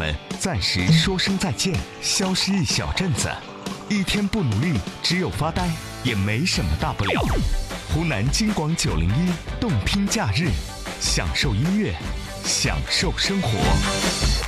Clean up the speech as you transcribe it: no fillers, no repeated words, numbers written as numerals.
们暂时说声再见，消失一小阵子。一天不努力，只有发呆，也没什么大不了。湖南京广901，动听假日，享受音乐，享受生活。